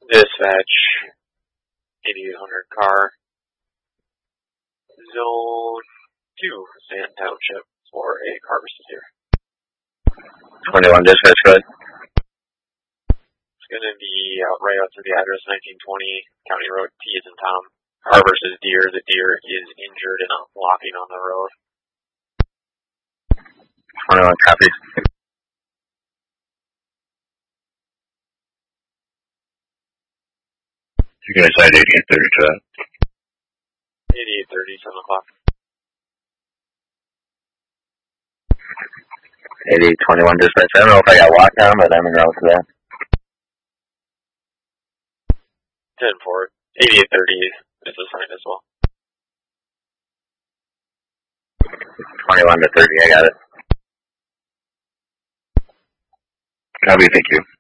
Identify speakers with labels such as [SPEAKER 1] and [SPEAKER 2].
[SPEAKER 1] Dispatch, 8800 car, Zone 2, Sand Township, for a car versus deer.
[SPEAKER 2] 21 dispatch, go ahead.
[SPEAKER 1] It's going to be right out to the address, 1920 County Road, T as in Tom. Car versus deer. The deer is injured and walking on the road.
[SPEAKER 2] 21 copies. You can assign 8830 to that.
[SPEAKER 1] 8830, 7 o'clock.
[SPEAKER 2] 8821 dispatch. I don't know if I got walked down, but I'm in route to that.
[SPEAKER 1] 10-4. 8830 is assigned as well.
[SPEAKER 2] 21 to 30, I got it. Copy, thank you.